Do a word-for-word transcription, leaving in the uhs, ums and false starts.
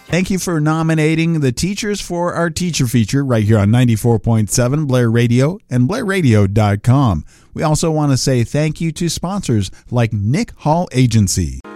Thank you for nominating the teachers for our teacher feature right here on ninety-four point seven Blair Radio and blair radio dot com. We also want to say thank you to sponsors like Nick Hall Agency.